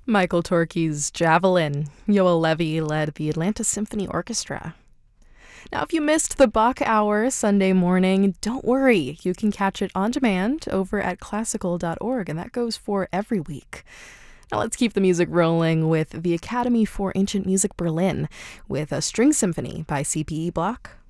Michael Torke's Javelin. Yoel Levy led the Atlanta Symphony Orchestra. Now, if you missed the Bach Hour Sunday morning, don't worry. You can catch it on demand over at classical.org, and that goes for every week. Now let's keep the music rolling with the Academy for Ancient Music Berlin with a string symphony by C.P.E. Bloch.